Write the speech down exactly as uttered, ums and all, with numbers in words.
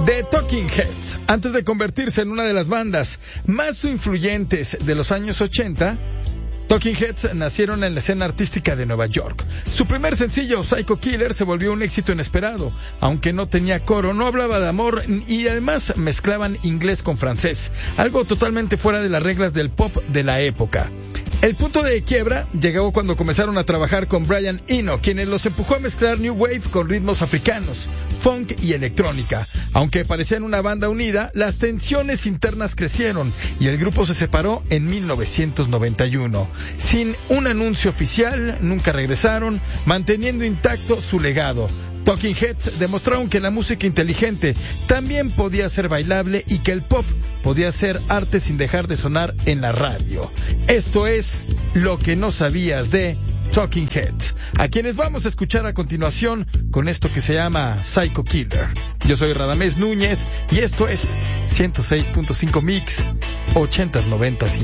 The Talking Heads, antes de convertirse en una de las bandas más influyentes de los años ochenta, Talking Heads nacieron en la escena artística de Nueva York. Su primer sencillo, Psycho Killer, se volvió un éxito inesperado. Aunque no tenía coro, no hablaba de amor y además mezclaban inglés con francés, algo totalmente fuera de las reglas del pop de la época. El punto de quiebra llegó cuando comenzaron a trabajar con Brian Eno, quien los empujó a mezclar New Wave con ritmos africanos, funk y electrónica. Aunque parecían una banda unida, las tensiones internas crecieron y el grupo se separó en mil novecientos noventa y uno. Sin un anuncio oficial, nunca regresaron, manteniendo intacto su legado. Talking Heads demostraron que la música inteligente también podía ser bailable y que el pop podía ser arte sin dejar de sonar en la radio. Esto es lo que no sabías de Talking Heads, a quienes vamos a escuchar a continuación con esto que se llama Psycho Killer. Yo soy Radamés Núñez y esto es ciento seis punto cinco Mix ochentas, noventas y